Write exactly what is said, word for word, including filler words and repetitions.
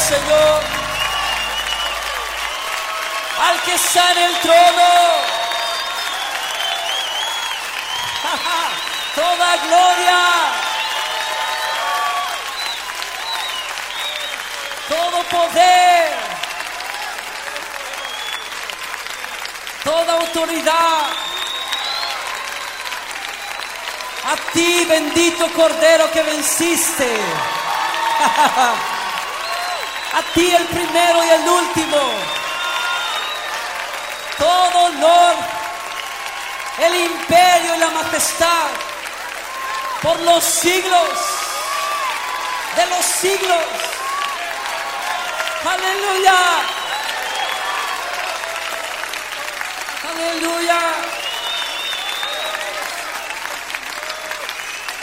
Señor, al que está en el trono. Toda gloria, todo poder, toda autoridad, a ti, bendito Cordero que venciste, a ti el primero y el último, todo honor, el imperio y la majestad por los siglos de los siglos. Aleluya, aleluya.